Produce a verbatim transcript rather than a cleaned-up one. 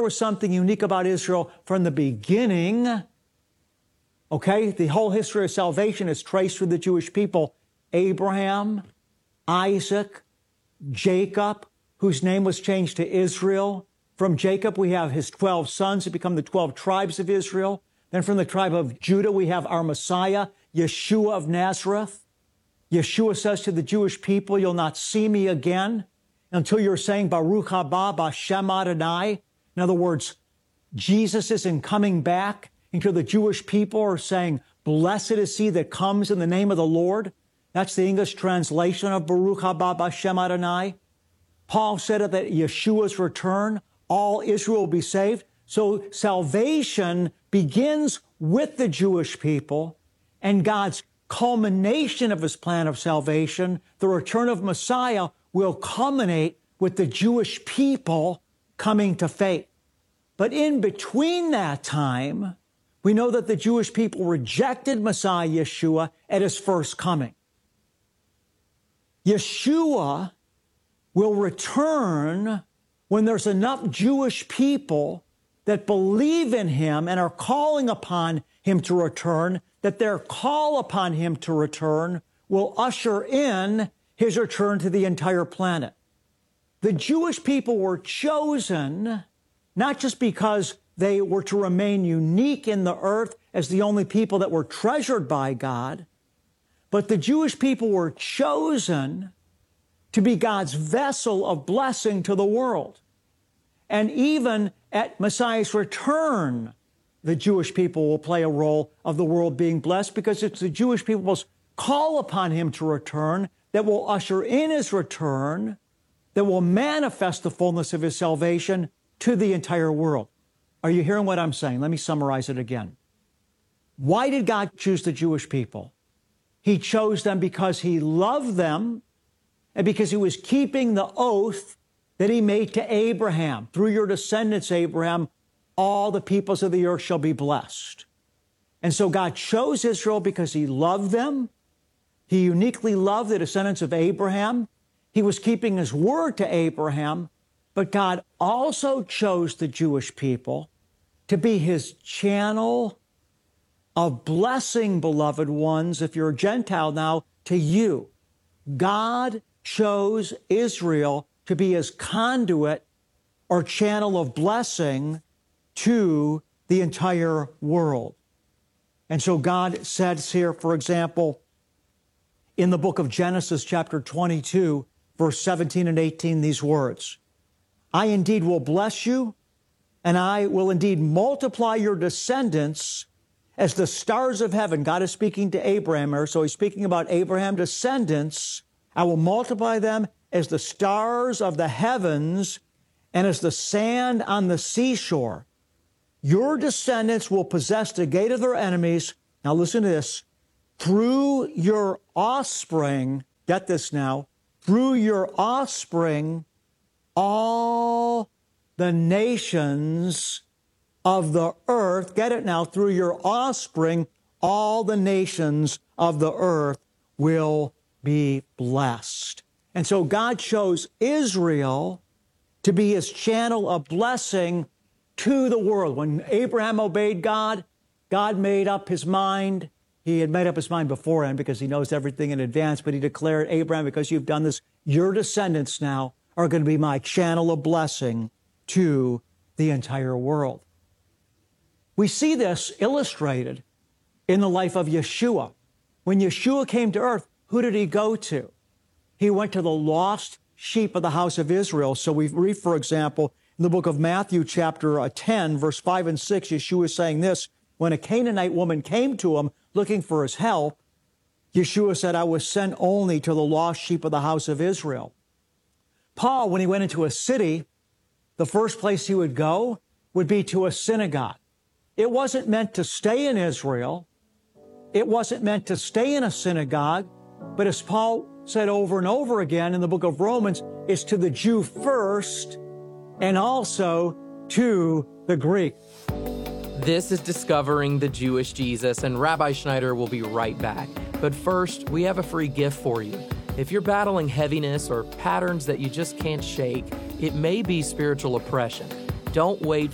was something unique about Israel from the beginning. Okay, the whole history of salvation is traced through the Jewish people. Abraham, Isaac, Jacob, whose name was changed to Israel. From Jacob, we have his twelve sons who become the twelve tribes of Israel. Then from the tribe of Judah, we have our Messiah, Yeshua of Nazareth. Yeshua says to the Jewish people, you'll not see me again until you're saying, Baruch haba b'Shem Adonai. In other words, Jesus isn't coming back until the Jewish people are saying, blessed is he that comes in the name of the Lord. That's the English translation of Baruch haba b'Shem Adonai. Paul said that at Yeshua's return, all Israel will be saved. So salvation begins with the Jewish people, and God's culmination of his plan of salvation, the return of Messiah, will culminate with the Jewish people coming to faith. But in between that time, we know that the Jewish people rejected Messiah Yeshua at his first coming. Yeshua will return when there's enough Jewish people that believe in him and are calling upon him to return, that their call upon him to return will usher in his return to the entire planet. The Jewish people were chosen not just because they were to remain unique in the earth as the only people that were treasured by God, but the Jewish people were chosen to be God's vessel of blessing to the world. And even at Messiah's return, the Jewish people will play a role of the world being blessed, because it's the Jewish people's call upon him to return that will usher in his return, that will manifest the fullness of his salvation to the entire world. Are you hearing what I'm saying? Let me summarize it again. Why did God choose the Jewish people? He chose them because he loved them and because he was keeping the oath that he made to Abraham. Through your descendants, Abraham, all the peoples of the earth shall be blessed. And so God chose Israel because he loved them. He uniquely loved the descendants of Abraham. He was keeping his word to Abraham, but God also chose the Jewish people to be his channel of blessing, beloved ones, if you're a Gentile now, to you. God chose Israel to be his conduit or channel of blessing to the entire world. And so God says here, for example, in the book of Genesis, chapter twenty-two, verse seventeen and eighteen, these words, I indeed will bless you, and I will indeed multiply your descendants as the stars of heaven. God is speaking to Abraham here, so he's speaking about Abraham's descendants. I will multiply them as the stars of the heavens and as the sand on the seashore. Your descendants will possess the gate of their enemies. Now listen to this. Through your offspring, get this now, through your offspring, all the nations of the earth, get it now, through your offspring, all the nations of the earth will be blessed. And so God chose Israel to be his channel of blessing to the world. When Abraham obeyed God, God made up his mind. He had made up his mind beforehand because he knows everything in advance, but he declared, Abraham, because you've done this, your descendants now are going to be my channel of blessing to the entire world. We see this illustrated in the life of Yeshua. When Yeshua came to earth, who did he go to? He went to the lost sheep of the house of Israel. So we read, for example, in the book of Matthew, chapter ten, verse five and six, Yeshua is saying this, when a Canaanite woman came to him looking for his help, Yeshua said, I was sent only to the lost sheep of the house of Israel. Paul, when he went into a city, the first place he would go would be to a synagogue. It wasn't meant to stay in Israel. It wasn't meant to stay in a synagogue. But as Paul said over and over again in the book of Romans, it's to the Jew first and also to the Greek. This is Discovering the Jewish Jesus, and Rabbi Schneider will be right back. But first, we have a free gift for you. If you're battling heaviness or patterns that you just can't shake, it may be spiritual oppression. Don't wait